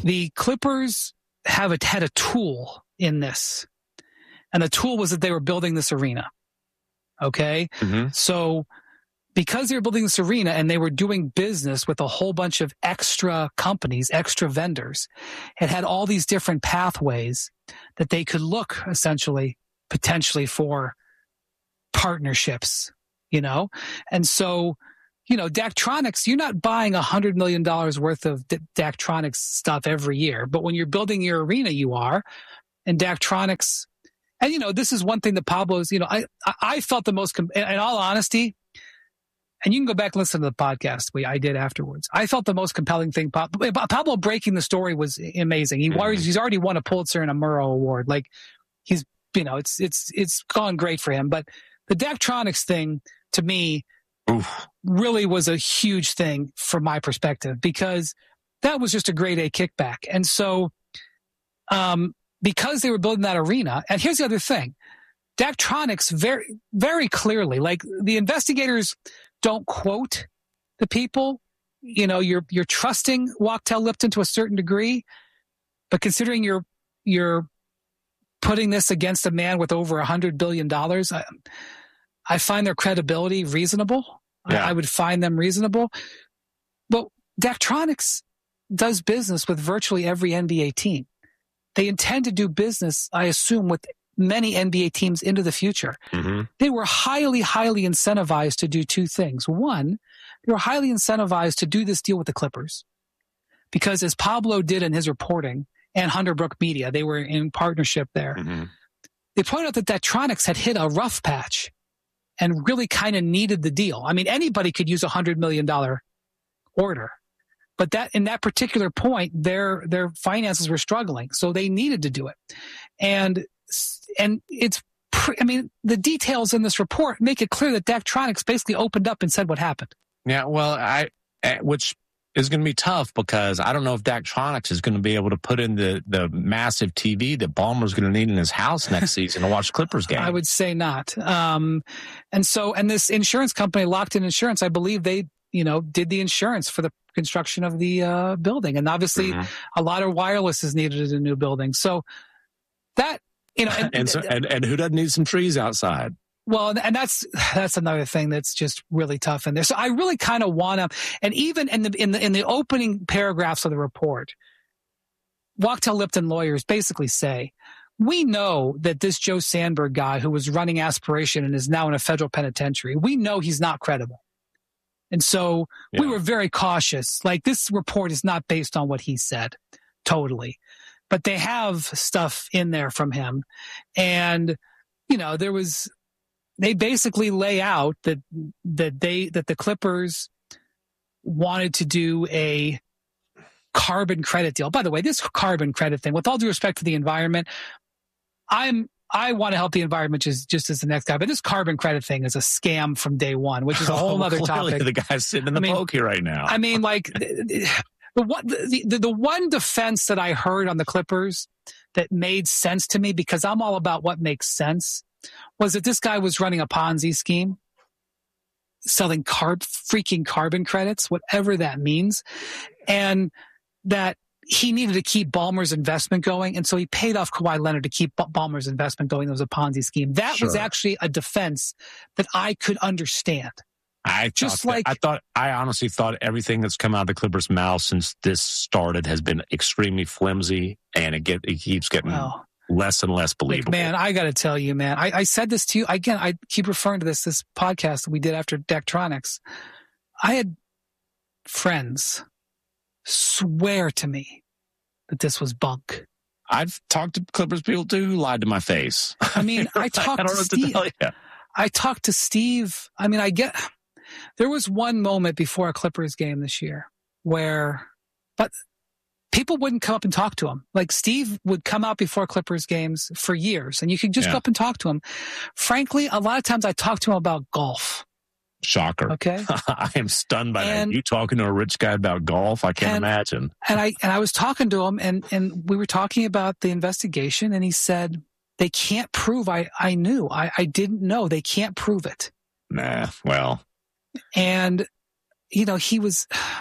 The Clippers had a tool in this. And the tool was that they were building this arena. Okay? Mm-hmm. So because they were building this arena and they were doing business with a whole bunch of extra companies, extra vendors, it had all these different pathways that they could look essentially, potentially for partnerships, And so, Daktronics, you're not buying $100 million worth of Daktronics stuff every year, but when you're building your arena, you are. And Daktronics, and this is one thing that Pablo's, I felt the most, in all honesty, and you can go back and listen to the podcast I did afterwards. I felt the most compelling thing. Pablo breaking the story was amazing. He's already won a Pulitzer and a Murrow Award. Like he's, it's gone great for him. But the Daktronics thing to me really was a huge thing from my perspective because that was just a grade A kickback. And so, because they were building that arena, and here's the other thing, Daktronics very, very clearly, like the investigators don't quote the people. You're trusting Wachtell Lipton to a certain degree, but considering you're putting this against a man with over $100 billion, I find their credibility reasonable. Yeah. I would find them reasonable. But Daktronics does business with virtually every NBA team. They intend to do business, I assume, with many NBA teams into the future. Mm-hmm. They were highly, highly incentivized to do two things. One, they were highly incentivized to do this deal with the Clippers because, as Pablo did in his reporting and Hunter Brook Media, they were in partnership there. Mm-hmm. They pointed out that Daktronics had hit a rough patch and really kind of needed the deal. I mean, anybody could use a $100 million order. But that in that particular point, their finances were struggling, so they needed to do it. And it's, the details in this report make it clear that Daktronics basically opened up and said what happened. Yeah, well, which is going to be tough because I don't know if Daktronics is going to be able to put in the massive TV that Ballmer's going to need in his house next season to watch Clippers game. I would say not. And this insurance company, Locked In Insurance, I believe they did the insurance for the construction of the building. And obviously a lot of wireless is needed in a new building. So that, and who doesn't need some trees outside? Well, and that's another thing that's just really tough in there. So I really kind of want to, and even in the opening paragraphs of the report, Wachtell Lipton lawyers basically say, we know that this Joe Sandberg guy who was running Aspiration and is now in a federal penitentiary, we know he's not credible. And so we were very cautious. Like, this report is not based on what he said, totally. But they have stuff in there from him. And, they basically lay out that the Clippers wanted to do a carbon credit deal. By the way, this carbon credit thing, with all due respect to the environment, I want to help the environment just as the next guy, but this carbon credit thing is a scam from day one, which is a whole other topic. The guy's sitting in the pokey right now. I mean, like the one defense that I heard on the Clippers that made sense to me, because I'm all about what makes sense, was that this guy was running a Ponzi scheme, selling freaking carbon credits, whatever that means, and that he needed to keep Ballmer's investment going, and so he paid off Kawhi Leonard to keep Ballmer's investment going. It was a Ponzi scheme. That was actually a defense that I could understand. I honestly thought everything that's come out of the Clippers' mouth since this started has been extremely flimsy, and it keeps getting less and less believable. Man, I got to tell you, man, I said this to you again. I keep referring to this podcast that we did after Daktronics. I had friends swear to me that this was bunk. I've talked to Clippers people too who lied to my face. I mean, I talked to Steve. I talked to Steve. I mean, there was one moment before a Clippers game this year but people wouldn't come up and talk to him. Like, Steve would come out before Clippers games for years, and you could just go up and talk to him. Frankly, a lot of times I talk to him about golf. Shocker. Okay. I am stunned by that. You talking to a rich guy about golf? I can't imagine. And I was talking to him, and we were talking about the investigation, and he said, they can't prove I knew. I didn't know. They can't prove it. Nah, well. And, he was,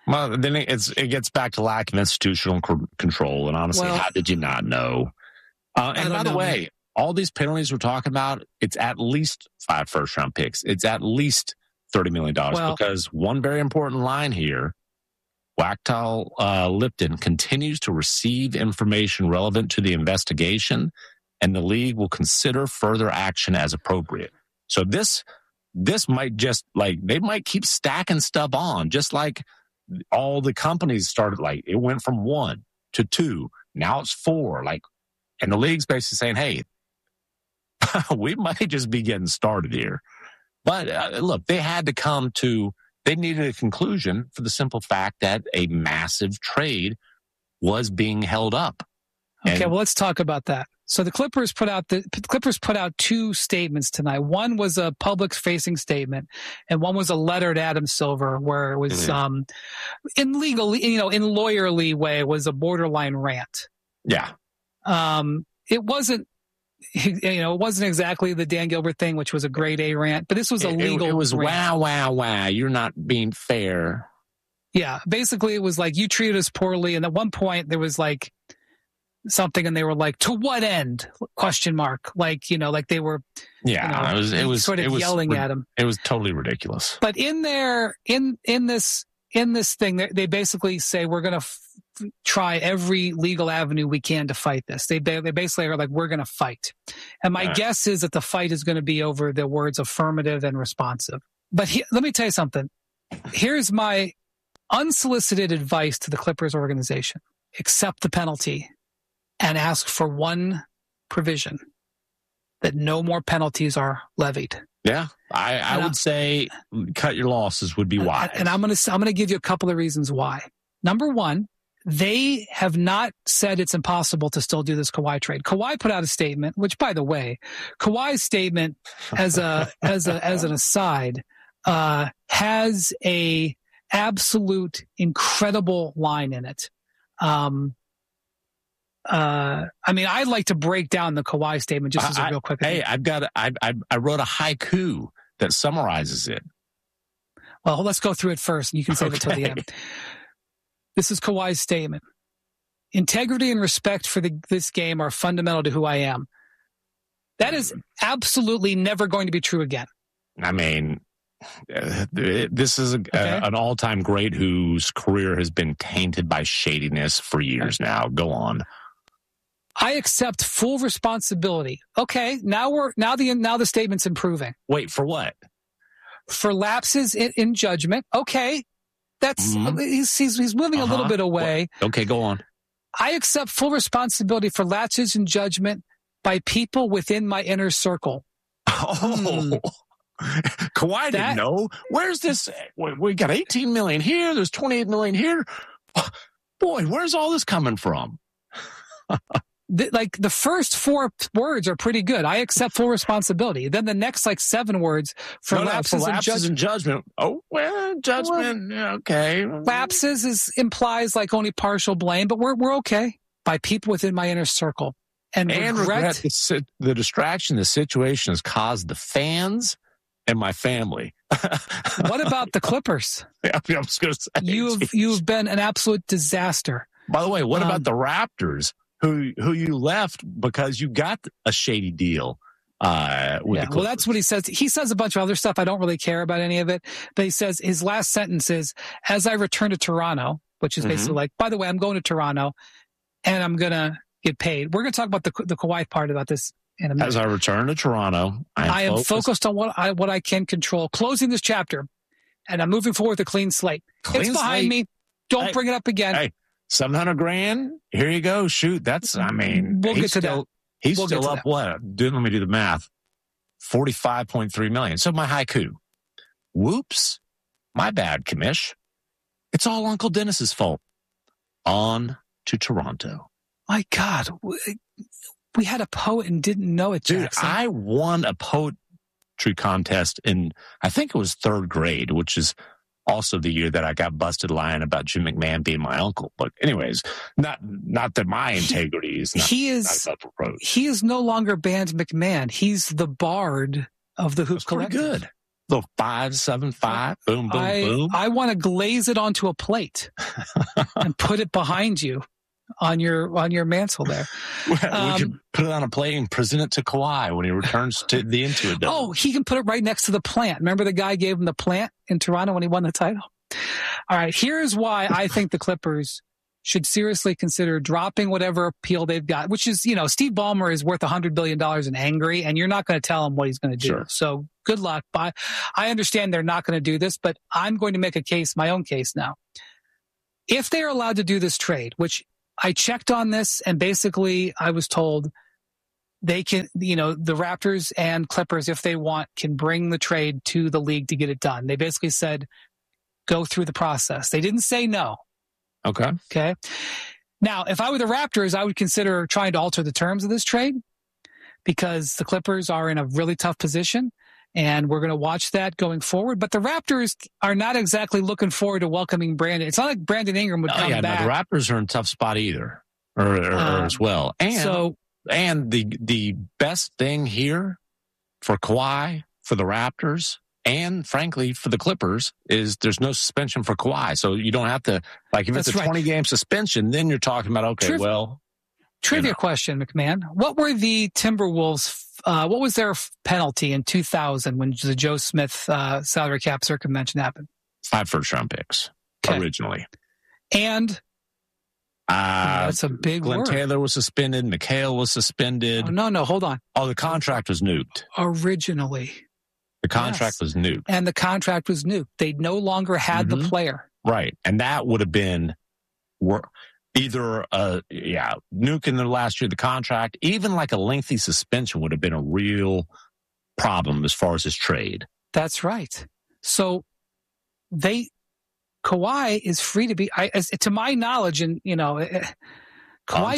Well, then it gets back to lack of institutional control. And honestly, how did you not know? And by the way, all these penalties we're talking about, it's at least 5 first-round picks. It's at least $30 million because one very important line here, Wachtell Lipton continues to receive information relevant to the investigation, and the league will consider further action as appropriate. So this might just they might keep stacking stuff on, just like all the companies started. It went from 1 to 2, now it's 4. And the league's basically saying, "Hey, we might just be getting started here." But look, they needed a conclusion for the simple fact that a massive trade was being held up. Okay, well, let's talk about that. So the Clippers put out 2 statements tonight. One was a public-facing statement, and one was a letter to Adam Silver, where it was in lawyerly way, it was a borderline rant. Yeah. It wasn't. It wasn't exactly the Dan Gilbert thing, which was a grade A rant, but this was a legal. It was rant. wow. You're not being fair. Yeah, basically, it was you treated us poorly, and at one point there was something, and they were to what end? Question mark. They were. Yeah, it was sort of yelling at him. It was totally ridiculous. But in this thing, they basically say we're going to try every legal avenue we can to fight this. They basically are we're going to fight. And my guess is that the fight is going to be over the words affirmative and responsive. But let me tell you something. Here's my unsolicited advice to the Clippers organization. Accept the penalty and ask for one provision, that no more penalties are levied. Yeah, I would say cut your losses would be wise. And I'm going to give you a couple of reasons why. Number one, they have not said it's impossible to still do this Kawhi trade. Kawhi put out a statement, which, by the way, Kawhi's statement as an aside has a absolute incredible line in it. I'd like to break down the Kawhi statement just as a real quick. Hey, I wrote a haiku that summarizes it. Well, let's go through it first, and you can save it till the end. This is Kawhi's statement. Integrity and respect for this game are fundamental to who I am. That is absolutely never going to be true again. I mean, this is an all-time great whose career has been tainted by shadiness for years now. Go on. I accept full responsibility. Okay, now the statement's improving. Wait, for what? For lapses in judgment. Okay, that's he's moving a little bit away. What? Okay, go on. I accept full responsibility for lapses in judgment by people within my inner circle. Oh. Kawhi didn't know. Where's this? We got 18 million here. There's 28 million here. Boy, where's all this coming from? The first 4 words are pretty good. I accept full responsibility. Then the next 7 words for lapses in judgment. Oh, well, judgment. Okay. Lapses implies only partial blame, but we're okay. By people within my inner circle. And regret the distraction the situation has caused the fans and my family. What about the Clippers? I was going to say, you've been an absolute disaster. By the way, what about the Raptors, who you left because you got a shady deal? Well, that's what he says. He says a bunch of other stuff. I don't really care about any of it. But he says his last sentence is, "As I return to Toronto," which is basically by the way, I'm going to Toronto, and I'm gonna get paid. We're gonna talk about the Kawhi part about this in a minute. As I return to Toronto, I am focused on what I can control. Closing this chapter, and I'm moving forward with a clean slate. It's behind me. Don't bring it up again. Hey, $700,000. Here you go. Shoot, that's. I mean, we'll get to that. He's still up. What? Let me do the math. $45.3 million. So my haiku. Whoops. My bad, Kamish. It's all Uncle Dennis's fault. On to Toronto. My God. We had a poet and didn't know it, Jackson. Dude, I won a poetry contest in, I think it was 3rd grade, which is also the year that I got busted lying about Jim McMahon being my uncle. But anyways, not that my integrity is not. He is no longer banned McMahon. He's the bard of the Hoop Collective. Good. Little 5-7-5, boom, boom, boom. I want to glaze it onto a plate and put it behind you on your mantle there. We could put it on a plate and present it to Kawhi when he returns to the Intuit Dome. Oh, he can put it right next to the plant. Remember the guy gave him the plant in Toronto when he won the title? All right, here's why I think the Clippers should seriously consider dropping whatever appeal they've got, which is, Steve Ballmer is worth $100 billion in angry, and you're not going to tell him what he's going to do. Sure. So good luck. I understand they're not going to do this, but I'm going to make my own case now. If they are allowed to do this trade, which I checked on this, and basically I was told they can, the Raptors and Clippers, if they want, can bring the trade to the league to get it done. They basically said, go through the process. They didn't say no. Okay. Now, if I were the Raptors, I would consider trying to alter the terms of this trade because the Clippers are in a really tough position, and we're going to watch that going forward. But the Raptors are not exactly looking forward to welcoming Brandon. It's not like Brandon Ingram would come back. No, the Raptors are in a tough spot either, or as well. And the best thing here for Kawhi, for the Raptors, and frankly, for the Clippers, is there's no suspension for Kawhi. So you don't have to, if it's a 20-game suspension, then you're talking about, Trivia question, McMahon. What were the Timberwolves, what was their penalty in 2000 when the Joe Smith salary cap circumvention happened? 5 first-round picks, originally. And that's a big Glenn word. Taylor was suspended. McHale was suspended. Oh, no, hold on. Oh, the contract was nuked. Originally. The contract was nuked. And the contract was nuked. They no longer had the player. Right. And that would have been either, nuke in the last year of the contract, even like a lengthy suspension would have been a real problem as far as his trade. That's right. So Kawhi is free to be, to my knowledge, and, Kawhi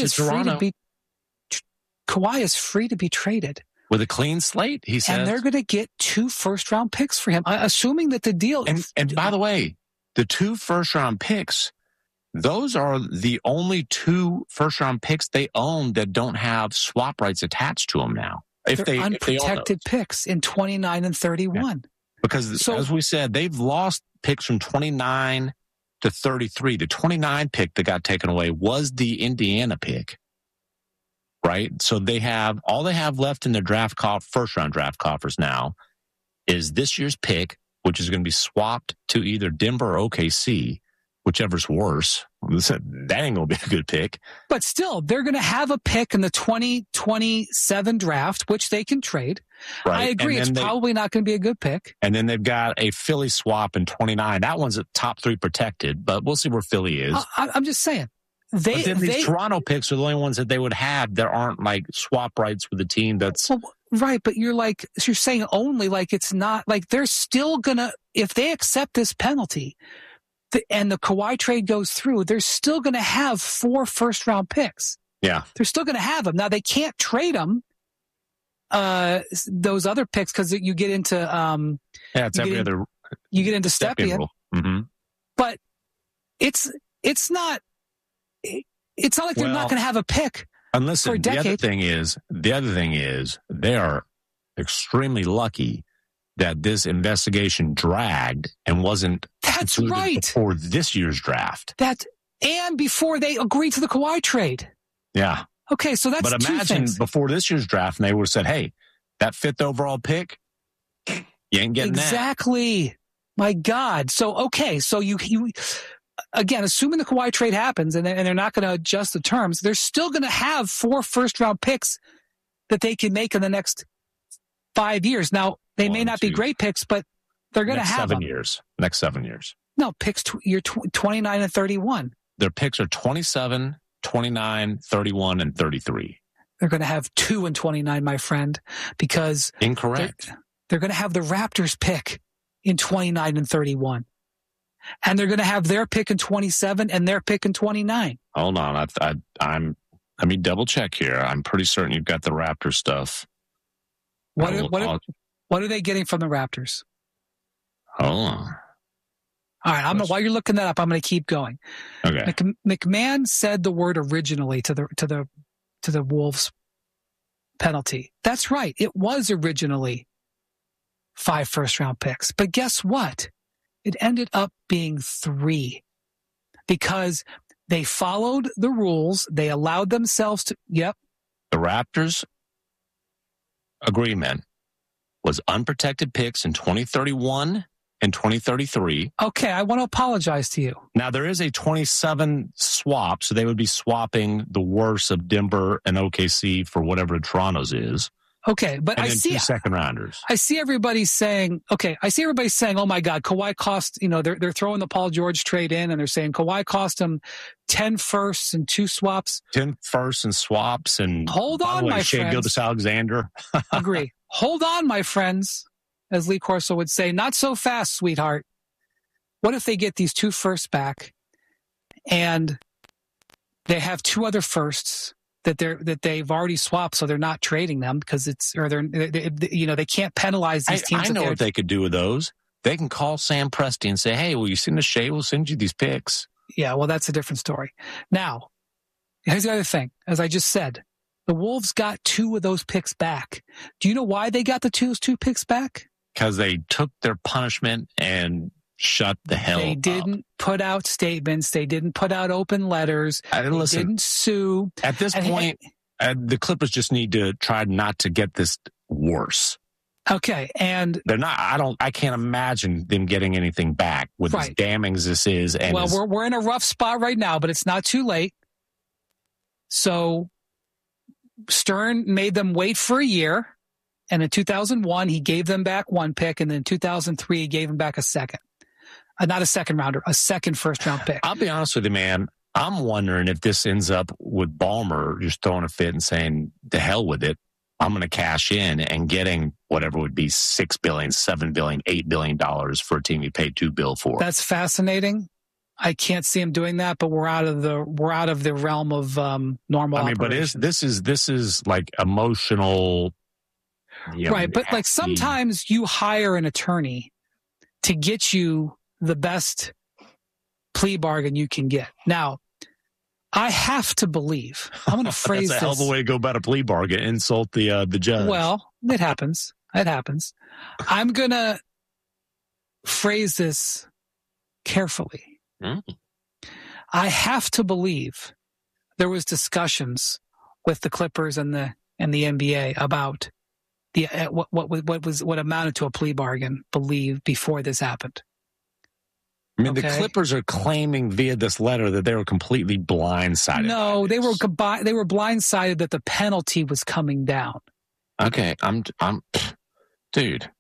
is free to be traded. With a clean slate, he says. And they're going to get 2 first-round picks for him, assuming that the deal... And by the way, the 2 first-round picks, those are the only 2 first-round picks they own that don't have swap rights attached to them now. They're unprotected picks in 29 and 31. Yeah. Because, as we said, they've lost picks from 29 to 33. The 29 pick that got taken away was the Indiana pick. Right? So all they have left in their first-round draft coffers now is this year's pick, which is going to be swapped to either Denver or OKC, whichever's worse. That ain't going to be a good pick. But still, they're going to have a pick in the 2027 draft, which they can trade. Right. I agree. It's probably not going to be a good pick. And then they've got a Philly swap in 29. That one's at top 3 protected, but we'll see where Philly is. I'm just saying. These Toronto picks are the only ones that they would have that aren't like swap rights with the team that's... Well, right, but you're saying only it's not they're still gonna, if they accept this penalty and the Kawhi trade goes through, they're still gonna have 4 first-round picks. Yeah. They're still gonna have them. Now, they can't trade them, those other picks, because you get into... you get into Stepien. Mm-hmm. But it's not... It's not like they're not going to have a pick for a decade. The other thing is they are extremely lucky that this investigation dragged and wasn't before this year's draft. And before they agreed to the Kawhi trade. Yeah. Okay, so that's 2 things. But imagine before this year's draft, and they would have said, "Hey, that 5th overall pick, you ain't getting that." Exactly. My God. So you again, assuming the Kawhi trade happens and they're not going to adjust the terms, they're still going to have 4 first-round picks that they can make in the next 5 years. Now, they may not be great picks, but they're going to have 7 years. Next 7 years. No, picks you're 29 and 31. Their picks are 27, 29, 31, and 33. They're going to have 2 and 29, my friend, because... Incorrect. They're going to have the Raptors pick in 29 and 31. And they're going to have their pick in 27 and their pick in 29. Hold on. Let me double check here. I'm pretty certain you've got the Raptor stuff. What are they getting from the Raptors? Hold on. All right. While you're looking that up, I'm going to keep going. Okay. McMahon said the word originally to the Wolves penalty. That's right. It was originally 5 first-round picks. But guess what? It ended up being 3 because they followed the rules. They allowed themselves to, The Raptors' agreement was unprotected picks in 2031 and 2033. Okay, I want to apologize to you. Now, there is a 27 swap, so they would be swapping the worst of Denver and OKC for whatever Toronto's is. Okay, but and I then see 2 second-rounders. I see everybody saying, oh my God, Kawhi cost, they're throwing the Paul George trade in and they're saying Kawhi cost them 10 firsts and 2 swaps. 10 firsts and swaps. And hold on, my Shai friends. Gilgeous-Alexander. Agree. Hold on, my friends, as Lee Corso would say. Not so fast, sweetheart. What if they get these 2 firsts back and they have 2 other firsts that they've already swapped, so they're not trading them because they can't penalize these teams. I know what they could do with those. They can call Sam Presti and say, "Hey, will you send us Shai? We'll send you these picks." Yeah, well, that's a different story. Now, here's the other thing. As I just said, the Wolves got 2 of those picks back. Do you know why they got the 2 picks back? Because they took their punishment and shut the hell up. They didn't put out statements. They didn't put out open letters. They didn't sue. At this point, the Clippers just need to try not to get this worse. Okay, and they're not. I can't imagine them getting anything back with as damning as this is. And we're in a rough spot right now, but it's not too late. So Stern made them wait for a year, and in 2001 he gave them back 1 pick, and then in 2003 he gave them back a second. Not a second rounder, a second first-round pick. I'll be honest with you, man. I'm wondering if this ends up with Ballmer just throwing a fit and saying, "To hell with it. I'm going to cash in," and getting whatever would be $6 billion, $7 billion, $8 billion for a team he paid $2 billion for. That's fascinating. I can't see him doing that, but we're out of the realm of normal. I mean, operations. But this is like emotional, right? But like sometimes you hire an attorney to get you the best plea bargain you can get. Now, I have to believe. I'm going to phrase That's a hell of a way to go about a plea bargain. Insult the judge. Well, it happens. It happens. I'm going to phrase this carefully. I have to believe there was discussions with the Clippers and the NBA about the what amounted to a plea bargain. Before this happened. I mean, the Clippers are claiming via this letter that they were completely blindsided. No, they were blindsided that the penalty was coming down. Okay, dude.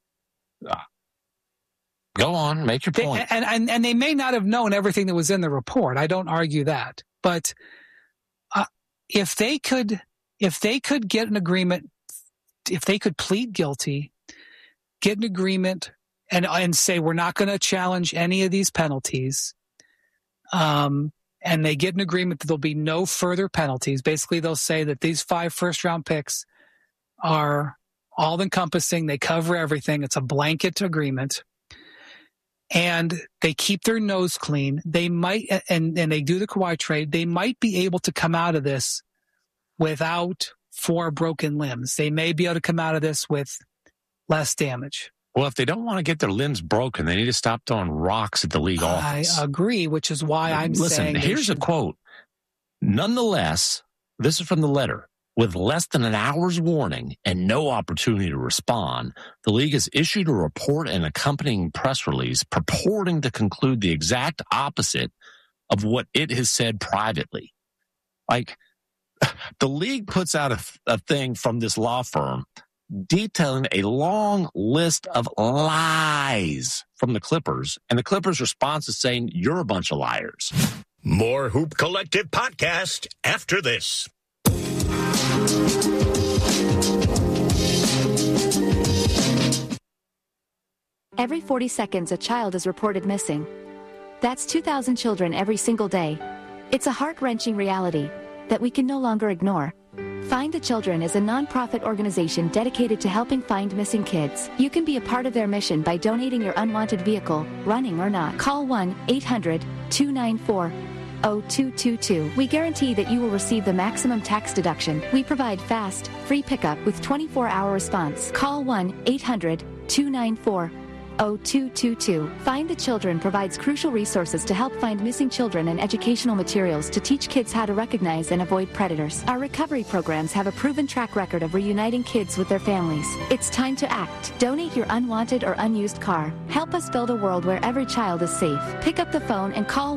Go on, make your point. And they may not have known everything that was in the report. I don't argue that. But if they could get an agreement, if they could plead guilty, get an agreement, and say we're not going to challenge any of these penalties, and they get an agreement that there'll be no further penalties. Basically, they'll say that these 5 first-round picks are all-encompassing. They cover everything. It's a blanket agreement. And they keep their nose clean. They might, and they do the Kawhi trade, they might be able to come out of this without 4 broken limbs. They may be able to come out of this with less damage. Well, if they don't want to get their limbs broken, they need to stop throwing rocks at the league office. I agree, which is why I'm saying... Listen, here's a quote. Nonetheless, this is from the letter. With less than an hour's warning and no opportunity to respond, the league has issued a report and accompanying press release purporting to conclude the exact opposite of what it has said privately. Like, the league puts out a thing from this law firm detailing a long list of lies from the Clippers, and the Clippers' response is saying, "You're a bunch of liars." More Hoop Collective podcast after this. Every 40 seconds, a child is reported missing. That's 2,000 children every single day. It's a heart-wrenching reality that we can no longer ignore. Find the Children is a non-profit organization dedicated to helping find missing kids. You can be a part of their mission by donating your unwanted vehicle, running or not. Call 1-800-294-0222. We guarantee that you will receive the maximum tax deduction. We provide fast, free pickup with 24-hour response. Call 1-800 800-294-0222. Find the Children provides crucial resources to help find missing children and educational materials to teach kids how to recognize and avoid predators. Our recovery programs have a proven track record of reuniting kids with their families. It's time to act. Donate your unwanted or unused car. Help us build a world where every child is safe. Pick up the phone and call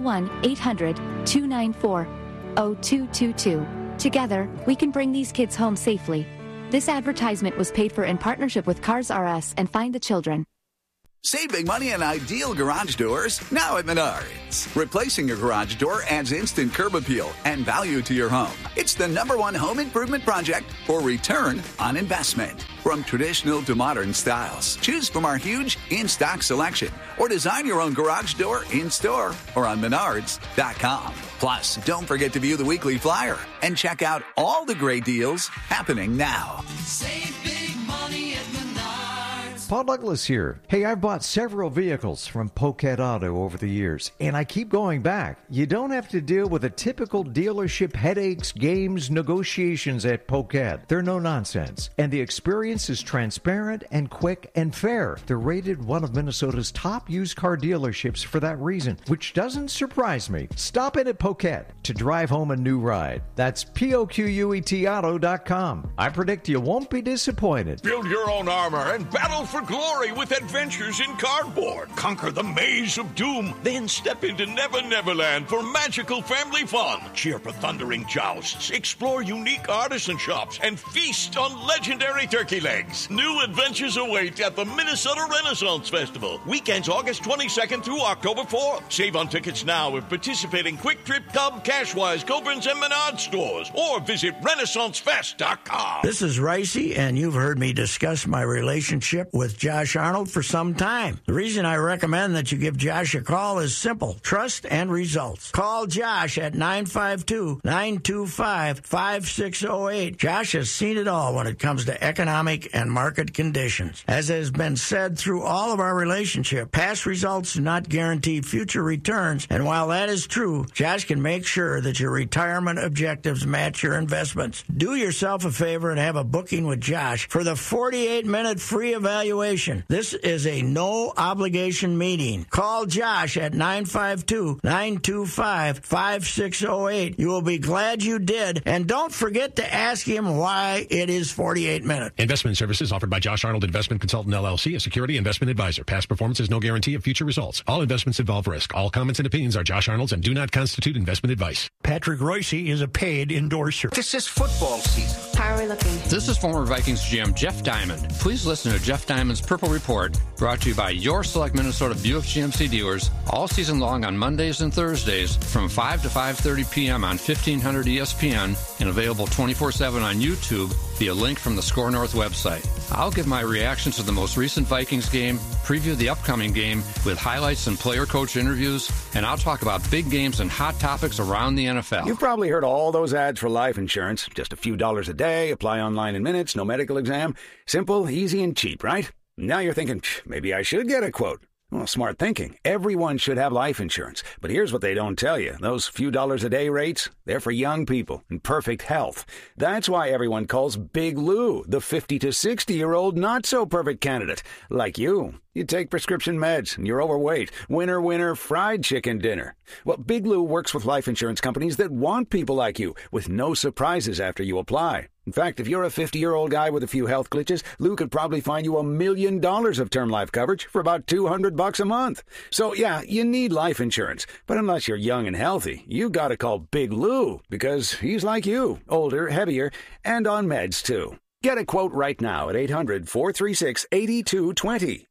1-800-294-0222. Together, we can bring these kids home safely. This advertisement was paid for in partnership with Cars R Us and Find the Children. Save big money on ideal garage doors now at Menards. Replacing your garage door adds instant curb appeal and value to your home. It's the #1 home improvement project for return on investment. From traditional to modern styles, choose from our huge in-stock selection or design your own garage door in-store or on Menards.com. Plus, don't forget to view the weekly flyer and check out all the great deals happening now. Save big money at Menards. Paul Douglas here. Hey, I've bought several vehicles from Poquet Auto over the years, and I keep going back. You don't have to deal with the typical dealership headaches, games, negotiations at Poquet. They're no nonsense, and the experience is transparent and quick and fair. They're rated one of Minnesota's top used car dealerships for that reason, which doesn't surprise me. Stop in at Poquet to drive home a new ride. That's POQUETauto.com. I predict you won't be disappointed. Build your own armor and battle for glory with adventures in cardboard. Conquer the maze of doom, then step into Never Neverland for magical family fun. Cheer for thundering jousts, explore unique artisan shops, and feast on legendary turkey legs. New adventures await at the Minnesota Renaissance Festival. Weekends August 22nd through October 4th. Save on tickets now at participating Quick Trip, Cub, Cashwise, Coborn's, and Menard stores, or visit RenaissanceFest.com. This is Ricey, and you've heard me discuss my relationship with Josh Arnold for some time. The reason I recommend that you give Josh a call is simple: trust and results. Call Josh at 952-925-5608. Josh has seen it all when it comes to economic and market conditions. As has been said through all of our relationship, past results do not guarantee future returns, and while that is true, Josh can make sure that your retirement objectives match your investments. Do yourself a favor and have a booking with Josh for the 48-minute free evaluation. This is a no-obligation meeting. Call Josh at 952-925-5608. You will be glad you did, and don't forget to ask him why it is 48 minutes. Investment services offered by Josh Arnold Investment Consultant, LLC, a security investment advisor. Past performance is no guarantee of future results. All investments involve risk. All comments and opinions are Josh Arnold's and do not constitute investment advice. Patrick Royce is a paid endorser. This is football season. How are we looking? This is former Vikings GM Jeff Diamond. Please listen to Jeff Diamond's Purple Report, brought to you by your select Minnesota Buick GMC dealers, all season long on Mondays and Thursdays from 5 to 5:30 p.m. on 1500 ESPN and available 24/7 on YouTube via link from the Score North website. I'll give my reactions to the most recent Vikings game, preview the upcoming game with highlights and player-coach interviews, and I'll talk about big games and hot topics around the NFL. You've probably heard all those ads for life insurance. Just a few dollars a day, apply online in minutes, no medical exam. Simple, easy, and cheap, right? Now you're thinking, maybe I should get a quote. Well, smart thinking. Everyone should have life insurance. But here's what they don't tell you. Those few dollars a day rates, they're for young people in perfect health. That's why everyone calls Big Lou the 50 to 60-year-old not-so-perfect candidate, like you. You take prescription meds and you're overweight. Winner, winner, fried chicken dinner. Well, Big Lou works with life insurance companies that want people like you with no surprises after you apply. In fact, if you're a 50-year-old guy with a few health glitches, Lou could probably find you $1 million of term life coverage for about $200 a month. So, yeah, you need life insurance. But unless you're young and healthy, you gotta call Big Lou because he's like you, older, heavier, and on meds, too. Get a quote right now at 800-436-8220,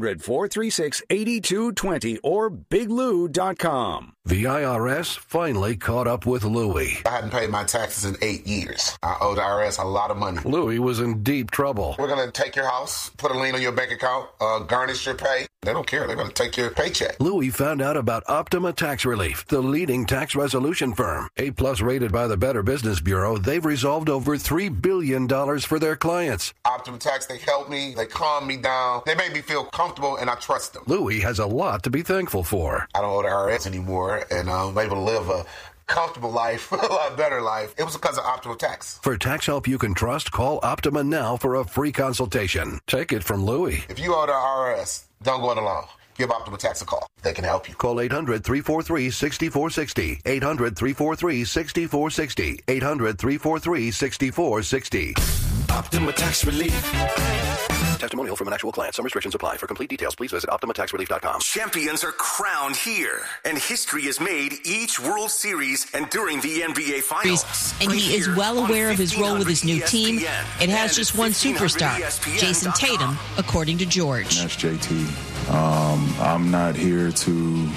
800-436-8220, or biglou.com. The IRS finally caught up with Louie. I hadn't paid my taxes in 8 years. I owed the IRS a lot of money. Louie was in deep trouble. We're going to take your house, put a lien on your bank account, garnish your pay. They don't care. They're going to take your paycheck. Louie found out about Optima Tax Relief, the leading tax resolution firm. A-plus rated by the Better Business Bureau, they've resolved over $3 billion for their clients. Optima Tax, they helped me. They calmed me down. They made me feel comfortable, and I trust them. Louie has a lot to be thankful for. I don't owe the IRS anymore, and I'm able to live a comfortable life, a lot better life. It was because of Optima Tax. For tax help you can trust, call Optima now for a free consultation. Take it from Louie. If you owe the IRS, don't go it alone. Give Optima Tax a call. They can help you. Call 800-343-6460. 800-343-6460. 800-343-6460. Optima Tax Relief. Testimonial from an actual client. Some restrictions apply. For complete details, please visit OptimaTaxRelief.com. Champions are crowned here, and history is made each World Series and during the NBA Finals. And he is well aware of his role with his new team. It has just one superstar, Jason Tatum, according to George. That's JT. I'm not here to,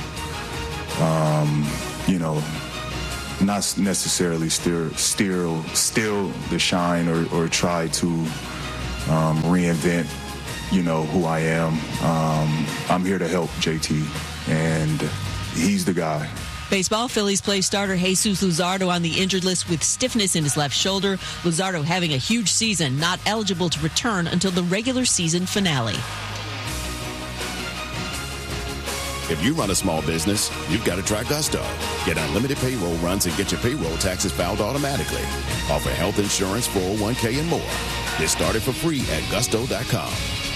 not necessarily steal the shine or try to reinvent, who I am. I'm here to help JT, and he's the guy. Baseball, Phillies play starter Jesus Luzardo on the injured list with stiffness in his left shoulder. Luzardo having a huge season, not eligible to return until the regular season finale. If you run a small business, you've got to try Gusto. Get unlimited payroll runs and get your payroll taxes filed automatically. Offer health insurance, 401k, and more. Get started for free at gusto.com.